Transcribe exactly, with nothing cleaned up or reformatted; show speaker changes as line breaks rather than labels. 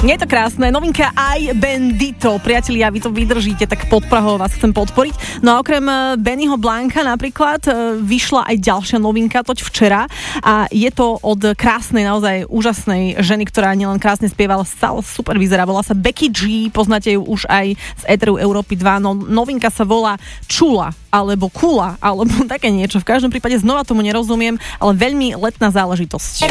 Nie je to krásne. Novinka Aj Bendito. Priatelia, vy to vydržíte, tak pod Prahou vás chcem podporiť. No a okrem Bennyho Blanka napríklad vyšla aj ďalšia novinka, toť včera. A je to od krásnej, naozaj úžasnej ženy, ktorá nielen krásne spievala, stále super vyzerá. Volá sa Becky G, poznáte ju už aj z éteru Európy dva. No, novinka sa volá Čula, alebo Kula, alebo také niečo. V každom prípade znova tomu nerozumiem, ale veľmi letná záležitosť.